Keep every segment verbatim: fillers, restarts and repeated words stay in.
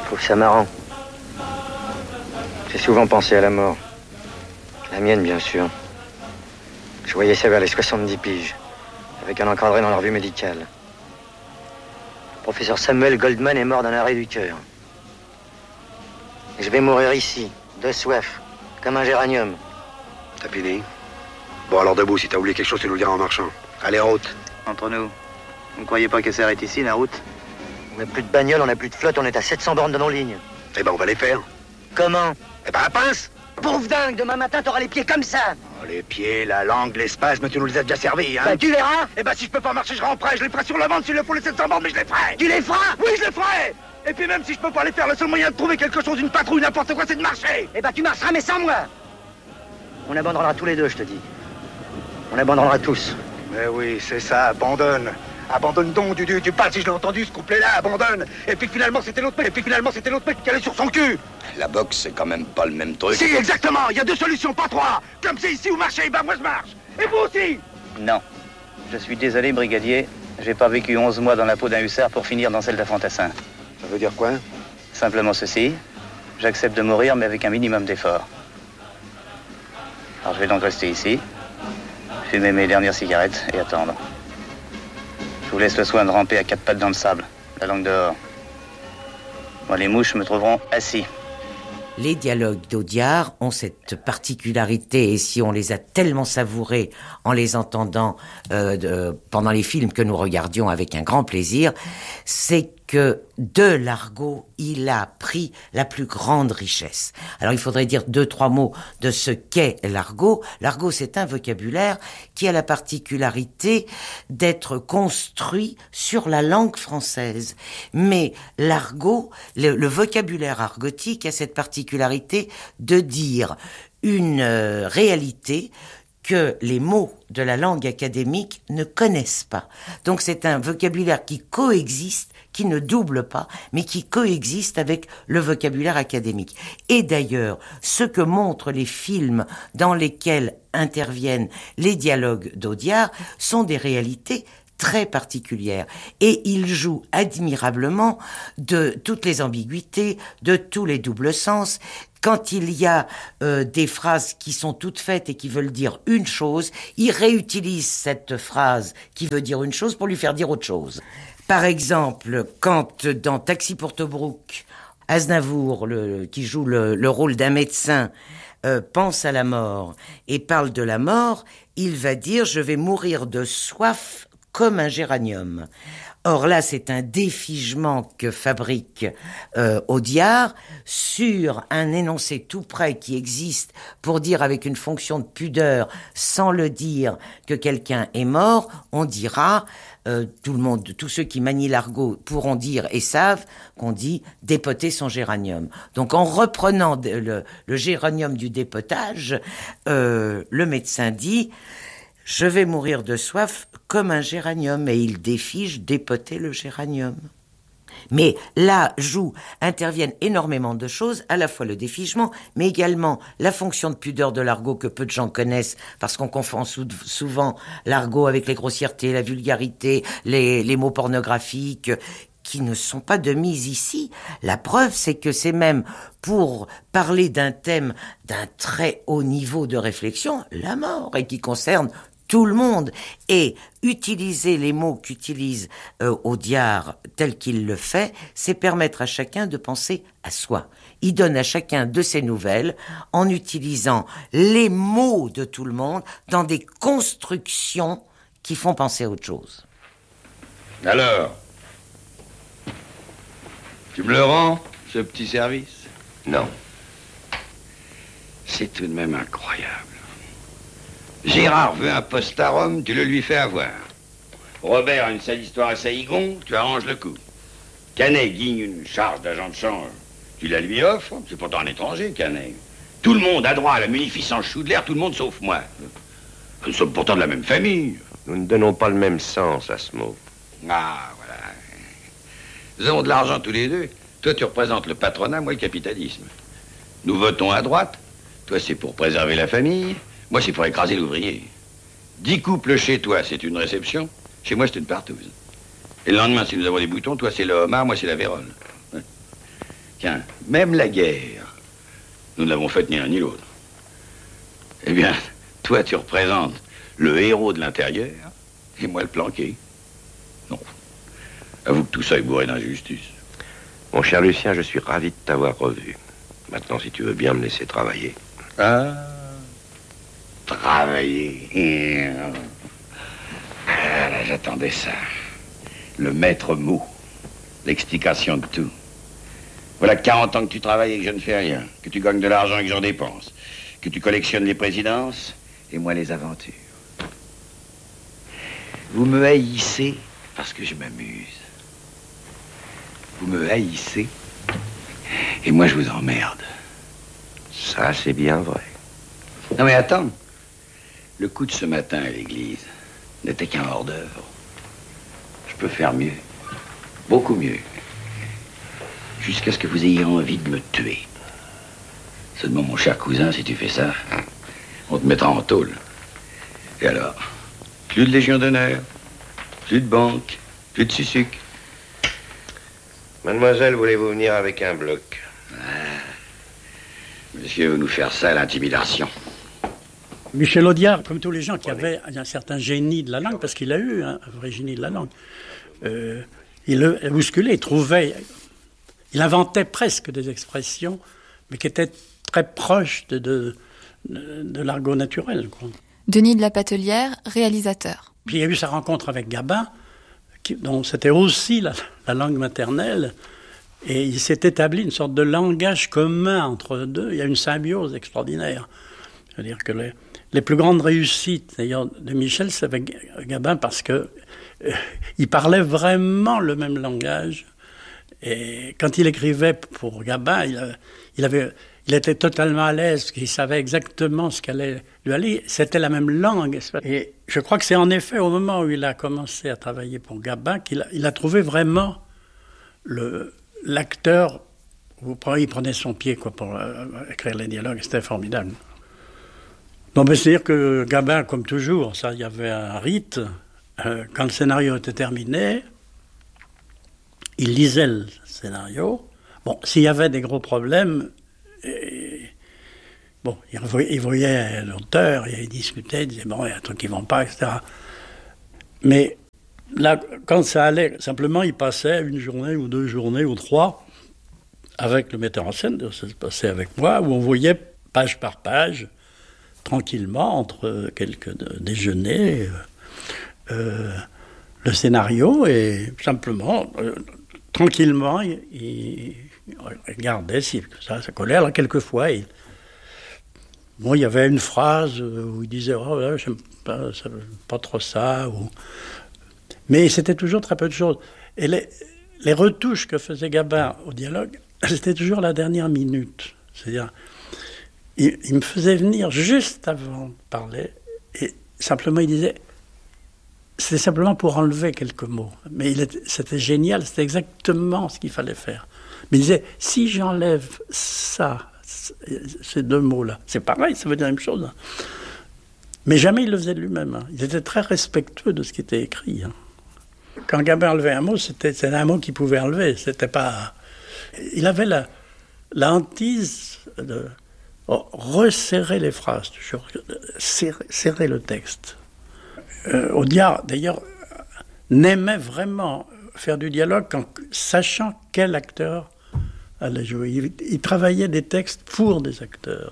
Je trouve ça marrant. J'ai souvent pensé à la mort. La mienne, bien sûr. Je voyais ça vers les soixante-dix piges, avec un encadré dans la revue médicale. Le professeur Samuel Goldman est mort d'un arrêt du cœur. Et je vais mourir ici, de soif, comme un géranium. T'as fini? Bon, alors debout, si t'as oublié quelque chose, tu nous le diras en marchant. Allez, route. Entre nous, vous ne croyez pas qu'elle s'arrête ici, la route? On n'a plus de bagnole, on n'a plus de flotte, on est à sept cents bornes de non-ligne. Eh ben, on va les faire. Comment? Eh ben, la pince. Pauvre dingue, demain matin, t'auras les pieds comme ça. Oh, les pieds, la langue, les spasmes, tu nous les as déjà servis, hein? Bah, tu verras. Eh ben, si je peux pas marcher, je ramperai. Je les ferai sur le ventre s'il le faut, les sept cents bornes, mais je les ferai. Tu les feras? Oui, je les ferai. Et puis même si je peux pas les faire, le seul moyen de trouver quelque chose, une patrouille, n'importe quoi, c'est de marcher. Eh ben, tu marcheras, mais sans moi. On abandonnera tous les deux, je te dis. On abandonnera tous. Mais oui, c'est ça, abandonne. Abandonne donc du, du, du pas, si je l'ai entendu, ce couplet-là, abandonne. Et puis finalement, c'était l'autre mec, et puis finalement, c'était l'autre mec qui allait sur son cul. La boxe, c'est quand même pas le même truc. Si, exactement, il y a deux solutions, pas trois. Comme c'est ici ou marcher, ben moi je marche. Et vous aussi. Non. Je suis désolé, brigadier. J'ai pas vécu onze mois dans la peau d'un hussard pour finir dans celle d'un fantassin. Ça veut dire quoi? Simplement ceci. J'accepte de mourir, mais avec un minimum d'effort. Alors je vais donc rester ici, fumer mes dernières cigarettes et attendre. Je vous laisse le soin de ramper à quatre pattes dans le sable, la langue dehors. Moi, les mouches me trouveront assis. Les dialogues d'Audiard ont cette particularité, et si on les a tellement savourés en les entendant euh, de, pendant les films que nous regardions avec un grand plaisir, c'est que de l'argot, il a pris la plus grande richesse. Alors il faudrait dire deux, trois mots de ce qu'est l'argot. L'argot, c'est un vocabulaire qui a la particularité d'être construit sur la langue française. Mais l'argot, le, le vocabulaire argotique a cette particularité de dire une euh, réalité que les mots de la langue académique ne connaissent pas. Donc c'est un vocabulaire qui coexiste, qui ne double pas, mais qui coexiste avec le vocabulaire académique. Et d'ailleurs, ce que montrent les films dans lesquels interviennent les dialogues d'Audiard sont des réalités très particulière. Et il joue admirablement de toutes les ambiguïtés, de tous les doubles sens. Quand il y a euh, des phrases qui sont toutes faites et qui veulent dire une chose, il réutilise cette phrase qui veut dire une chose pour lui faire dire autre chose. Par exemple, quand dans Taxi pour Tobrouk, Aznavour, le, qui joue le, le rôle d'un médecin, euh, pense à la mort et parle de la mort, il va dire « je vais mourir de soif » comme un géranium. Or là, c'est un défigement que fabrique euh, Audiard sur un énoncé tout près qui existe pour dire avec une fonction de pudeur, sans le dire, que quelqu'un est mort. On dira, euh, tout le monde, tous ceux qui manient l'argot pourront dire et savent qu'on dit dépoter son géranium. Donc en reprenant le, le géranium du dépotage, euh, le médecin dit « je vais mourir de soif comme un géranium » et il défige dépoter le géranium. Mais là, jouent, interviennent énormément de choses, à la fois le défigement, mais également la fonction de pudeur de l'argot que peu de gens connaissent, parce qu'on confond sou- souvent l'argot avec les grossièretés, la vulgarité, les, les mots pornographiques, qui ne sont pas de mise ici. La preuve, c'est que c'est même pour parler d'un thème d'un très haut niveau de réflexion, la mort, et qui concerne tout le monde, et utiliser les mots qu'utilise euh, Audiard tel qu'il le fait, c'est permettre à chacun de penser à soi. Il donne à chacun de ses nouvelles en utilisant les mots de tout le monde dans des constructions qui font penser à autre chose. Alors, tu me le rends, ce petit service? Non. C'est tout de même incroyable. Gérard veut un postarum, tu le lui fais avoir. Robert a une sale histoire à Saïgon, tu arranges le coup. Canet guigne une charge d'agent de change, tu la lui offres, c'est pourtant un étranger, Canet. Tout le monde a droit à la munificence Choudler, tout le monde sauf moi. Nous sommes pourtant de la même famille. Nous ne donnons pas le même sens à ce mot. Ah, voilà. Nous avons de l'argent tous les deux. Toi, tu représentes le patronat, moi, le capitalisme. Nous votons à droite. Toi, c'est pour préserver la famille. Moi, c'est pour écraser l'ouvrier. Dix couples chez toi, c'est une réception. Chez moi, c'est une partouze. Et le lendemain, si nous avons des boutons, toi, c'est le homard, moi, c'est la vérole. Tiens, même la guerre, nous n'avons fait ni l'un ni l'autre. Eh bien, toi, tu représentes le héros de l'intérieur, et moi le planqué. Non. Avoue que tout ça est bourré d'injustice. Mon cher Lucien, je suis ravi de t'avoir revu. Maintenant, si tu veux bien me laisser travailler. Ah, travailler. Ah, là, j'attendais ça. Le maître mot. L'explication de tout. Voilà quarante ans que tu travailles et que je ne fais rien. Que tu gagnes de l'argent et que j'en dépense. Que tu collectionnes les présidences et moi les aventures. Vous me haïssez parce que je m'amuse. Vous me haïssez et moi je vous emmerde. Ça, c'est bien vrai. Non mais attends. Le coup de ce matin à l'église n'était qu'un hors-d'œuvre. Je peux faire mieux. Beaucoup mieux. Jusqu'à ce que vous ayez envie de me tuer. Seulement, mon cher cousin, si tu fais ça, on te mettra en tôle. Et alors, plus de Légion d'honneur, plus de banque, plus de sucre. Mademoiselle, voulez-vous venir avec un bloc? Ah. Monsieur veut nous faire ça à l'intimidation. Michel Audiard, comme tous les gens qui avaient un certain génie de la langue, parce qu'il a eu un vrai génie de la langue, euh, il le bousculait, il trouvait, il inventait presque des expressions, mais qui étaient très proches de, de, de, de l'argot naturel, quoi. Denis de la Patelière, réalisateur. Puis il y a eu sa rencontre avec Gabin, qui, dont c'était aussi la, la langue maternelle, et il s'est établi une sorte de langage commun entre eux deux. Il y a une symbiose extraordinaire. C'est-à-dire que les, les plus grandes réussites, d'ailleurs, de Michel, c'est avec Gabin, parce que euh, il parlait vraiment le même langage. Et quand il écrivait pour Gabin, il, il, avait, il était totalement à l'aise, parce qu'il savait exactement ce qu'allait lui aller. C'était la même langue. Et je crois que c'est en effet au moment où il a commencé à travailler pour Gabin qu'il a, il a trouvé vraiment le, l'acteur. Il prenait son pied quoi, pour euh, écrire les dialogues. C'était formidable. Bon, ben, c'est-à-dire que Gabin, comme toujours, ça, il y avait un rite. Euh, quand le scénario était terminé, il lisait le scénario. Bon, s'il y avait des gros problèmes, et, bon, il voyait, il voyait l'auteur, il discutait, il disait, bon, il y a un truc qui ne va pas, et cetera. Mais là, quand ça allait, simplement, il passait une journée ou deux journées ou trois avec le metteur en scène, ça se passait avec moi, où on voyait page par page, tranquillement, entre quelques déjeuners, euh, le scénario, et simplement... Euh, tranquillement, il, il regardait si ça, ça collait. Alors, quelquefois, il, bon, il y avait une phrase où il disait « Oh, là, j'aime pas, ça, pas trop ça. » ou... Mais c'était toujours très peu de choses. Et les, les retouches que faisait Gabin au dialogue, c'était toujours la dernière minute. C'est-à-dire, il, il me faisait venir juste avant de parler, et simplement, il disait... C'était simplement pour enlever quelques mots. Mais il était, c'était génial, c'était exactement ce qu'il fallait faire. Mais il disait, si j'enlève ça, ces deux mots-là, c'est pareil, ça veut dire la même chose. Mais jamais il le faisait de lui-même. Il était très respectueux de ce qui était écrit. Quand Gabin enlevait un mot, c'était, c'était un mot qu'il pouvait enlever. C'était pas... Il avait la, la hantise de oh, resserrer les phrases, toujours, serrer, serrer le texte. Euh, Audiard, d'ailleurs, n'aimait vraiment faire du dialogue en sachant quel acteur allait jouer. Il, il travaillait des textes pour des acteurs.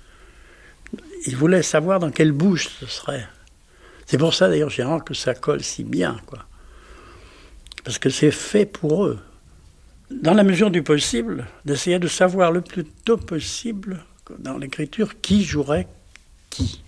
Il voulait savoir dans quelle bouche ce serait. C'est pour ça, d'ailleurs, généralement, que ça colle si bien, quoi. Parce que c'est fait pour eux. Dans la mesure du possible, d'essayer de savoir le plus tôt possible, dans l'écriture, qui jouerait qui.